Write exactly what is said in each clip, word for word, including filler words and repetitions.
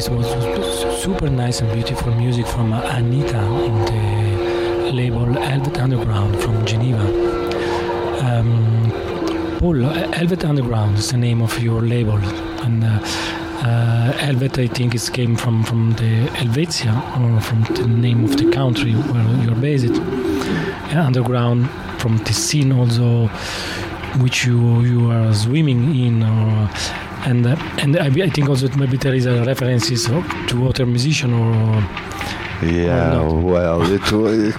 this was super nice and beautiful music from Anita in the label Velvet Underground from Geneva. Um, Paul, Velvet Underground is the name of your label, and uh, uh, Velvet, I think, is came from, from the Helvetia, or from the name of the country where you're based. Yeah, underground from the scene also, which you you are swimming in, or and uh, and I, I think also maybe there is a references to other musician or. Yeah, or well, it, it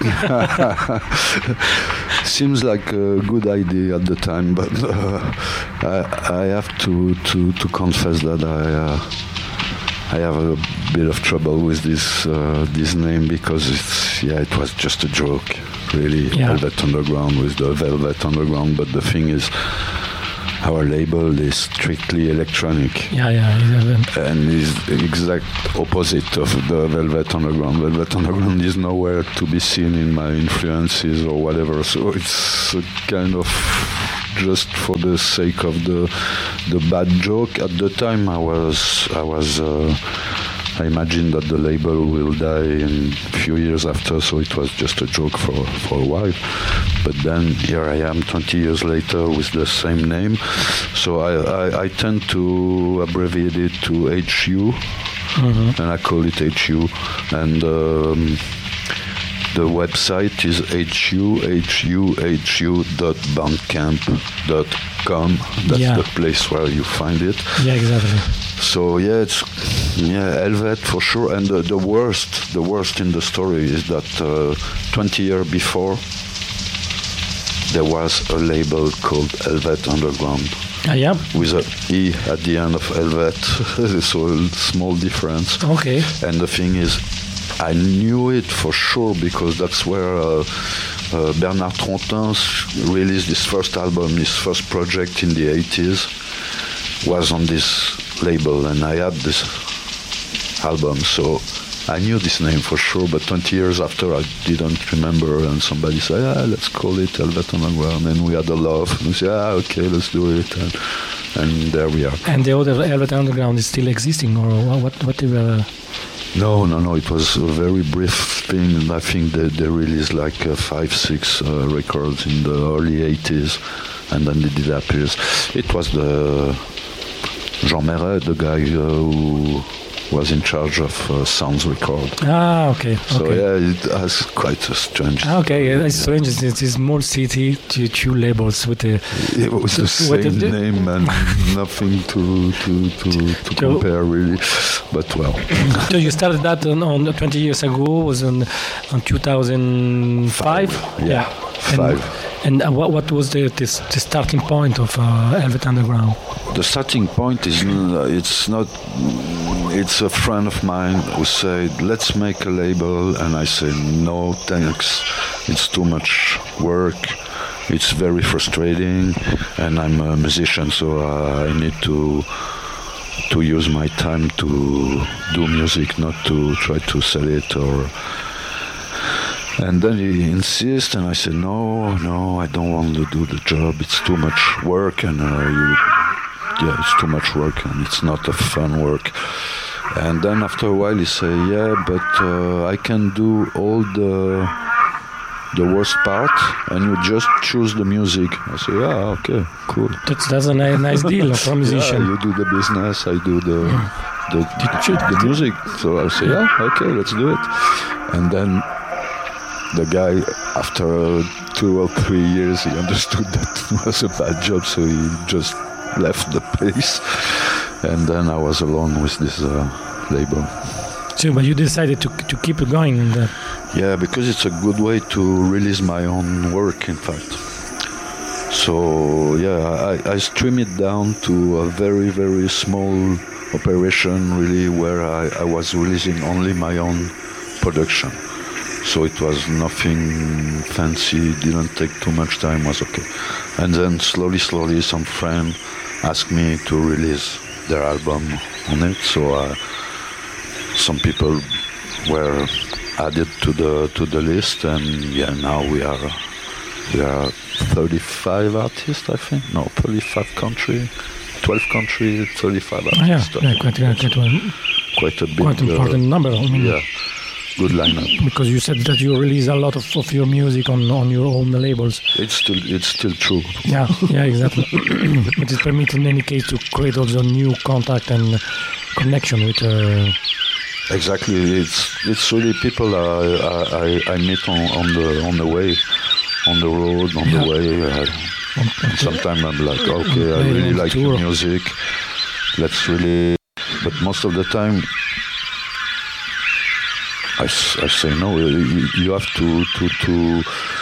seems like a good idea at the time, but uh, I, I have to, to, to confess that I uh, I have a bit of trouble with this uh, this name, because it's yeah it was just a joke, really. Yeah. Velvet Underground with the Velvet Underground, but the thing is, our label is strictly electronic. Yeah, yeah. And is the exact opposite of the Velvet Underground. Velvet Underground is nowhere to be seen in my influences or whatever. So it's a kind of just for the sake of the the bad joke. At the time, I was I was. Uh, I imagined that the label will die in a few years after, so it was just a joke for, for a while. But then here I am twenty years later with the same name. So I, I, I tend to abbreviate it to H U, mm-hmm. and I call it H U. And um, the website is H U H U H U dot bandcamp dot com. That's yeah. the place where you find it. Yeah, exactly. So yeah, it's yeah Velvet for sure. And the, the worst, the worst in the story is that uh, twenty years before there was a label called Velvet Underground. Ah, yeah. With a E at the end of Velvet, so a small difference. Okay. And the thing is, I knew it for sure because that's where uh, uh, Bernard Trontin released his first album, his first project in the eighties, was on this label, and I had this album, so I knew this name for sure. But twenty years after, I didn't remember, and somebody said, "Ah, let's call it Velvet Underground," and we had a love. And we said, "Ah, okay, let's do it," and, and there we are. And the other Velvet Underground is still existing, or what? What? Uh... No, no, no. It was a very brief thing. I think they, they released like uh, five, six uh, records in the early eighties, and then it disappears. It was the Jean Meret, the guy uh, who was in charge of uh, Sounds Record. Ah, okay. So okay. yeah, it has quite a strange. Ah, okay, it's strange. It's a small city, two, two labels with the. It was the same the, name and nothing to to to, to so, compare really, but well. So you started that on, on twenty years ago. Was on on two thousand five. Yeah, yeah. Five. And, and what what was the the, the starting point of uh, Velvet Underground? The starting point is it's not. It's a friend of mine who said, "Let's make a label," and I said, "No, thanks. It's too much work. It's very frustrating, and I'm a musician, so uh, I need to to use my time to do music, not to try to sell it or." And then he insists, and I said, "No, no, I don't want to do the job. It's too much work, and uh, you, yeah, it's too much work, and it's not a fun work." And then after a while, he said, "Yeah, but uh, I can do all the the worst part, and you just choose the music." I said, "Yeah, okay, cool." That's that's a nice, nice deal for a musician. Yeah, you do the business, I do the the, the, the music. So I said, "Yeah, okay, let's do it." And then the guy, after two or three years, he understood that it was a bad job, so he just left the place. And then I was alone with this uh, label. So, but you decided to to keep it going? And, uh... Yeah, because it's a good way to release my own work, in fact. So, yeah, I, I stream it down to a very, very small operation, really, where I, I was releasing only my own production. So it was nothing fancy, didn't take too much time, was okay. And then slowly, slowly, some friend asked me to release their album on it. So uh, some people were added to the to the list, and yeah, now we are we are thirty-five artists, I think. No, thirty-five country, twelve country, thirty-five artists. Yeah, yeah, quite, quite well. quite a big... Quite important uh, number. I mean, yeah, good lineup. Because you said that you release a lot of, of your music on, on your own labels. It's still it's still true. Yeah, yeah, exactly. But it permits in any case to create also new contact and connection with... Uh, Exactly, it's it's really people I I, I meet on, on the on the way, on the road, on yeah. the way. I, sometimes I'm like, okay, I really like your music. Let's really, but most of the time, I, I say no. You, you have to to to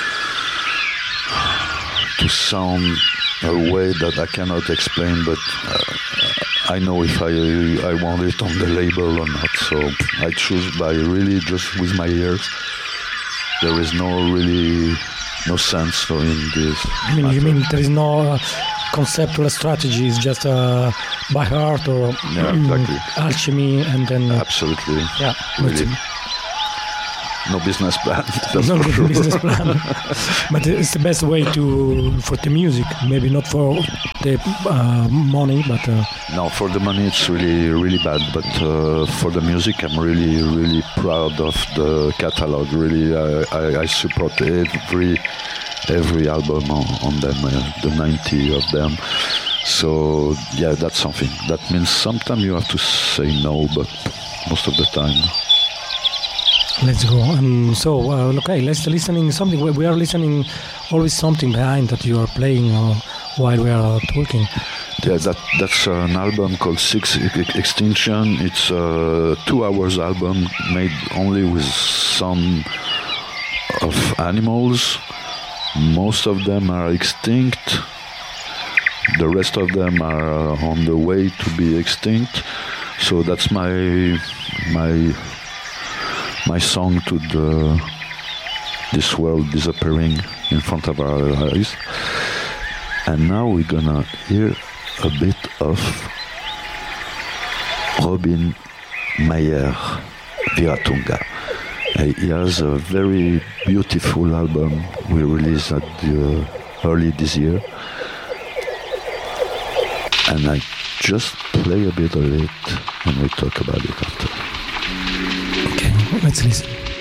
to sound a way that I cannot explain, but. Uh, I know if I I want it on the label or not, so I choose by really just with my ears. There is no really no sense in this. I mean, matter. You mean there is no uh, conceptual strategy? It's just uh, by heart or yeah, um, exactly. alchemy, and then uh, absolutely, yeah, really. No business plan. That's no for sure. business plan. But it's the best way to for the music. Maybe not for the uh, money, but uh, no, for the money it's really really bad. But uh, for the music, I'm really really proud of the catalog. Really, I, I, I support every every album on, on them, uh, the ninety of them. So yeah, that's something. That means sometimes you have to say no, but most of the time. Let's go. Um, so, uh, okay, let's listening something. We are listening always something behind that you are playing uh, while we are talking. Yeah, that that's an album called Six Extinction. It's a two hours album made only with some of animals. Most of them are extinct. The rest of them are uh, on the way to be extinct. So that's my my. my song to the this world disappearing in front of our eyes. And now we're gonna hear a bit of Robin Meyer Viratunga. Uh, he has a very beautiful album we released at the early this year, and I just play a bit of it and we talk about it after. Let's listen.